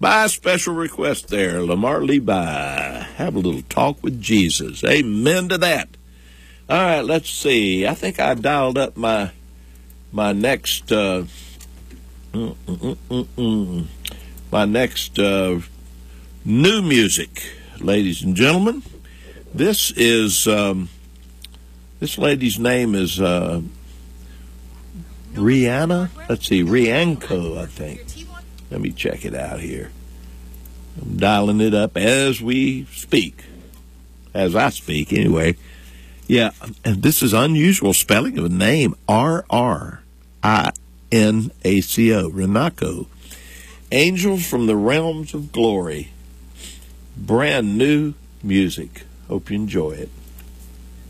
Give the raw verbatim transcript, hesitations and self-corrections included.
By special request there, Lamar Levi. Have a little talk with Jesus. Amen to that. All right, let's see. I think I dialed up my my next uh, mm, mm, mm, mm, my next uh, new music, ladies and gentlemen. This is um, this lady's name is uh, Rihanna. Let's see, Rianco, I think. Let me check it out here. I'm dialing it up as we speak, as I speak, anyway. Yeah, and this is unusual spelling of a name, R R I N A C O, Rianco. Angels from the Realms of Glory. Brand new music. Hope you enjoy it.